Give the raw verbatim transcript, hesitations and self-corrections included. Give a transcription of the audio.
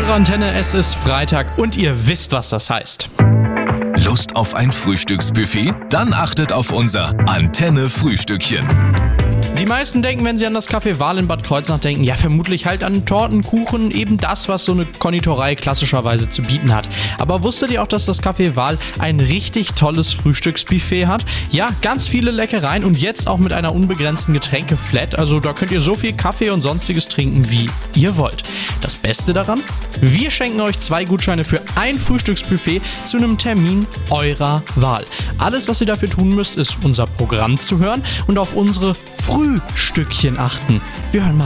eure Antenne, es ist Freitag und ihr wisst, was das heißt. Lust auf ein Frühstücksbuffet? Dann achtet auf unser Antenne-Frühstückchen. Die meisten denken, wenn sie an das Café Wahl in Bad Kreuznach denken, ja vermutlich halt an Torten, Kuchen, eben das, was so eine Konditorei klassischerweise zu bieten hat. Aber wusstet ihr auch, dass das Café Wahl ein richtig tolles Frühstücksbuffet hat? Ja, ganz viele Leckereien und jetzt auch mit einer unbegrenzten Getränkeflat. Also da könnt ihr so viel Kaffee und sonstiges trinken, wie ihr wollt. Das Beste daran? Wir schenken euch zwei Gutscheine für ein Frühstücksbuffet zu einem Termin eurer Wahl. Alles, was ihr dafür tun müsst, ist unser Programm zu hören und auf unsere Frühstückchen achten. Wir hören mal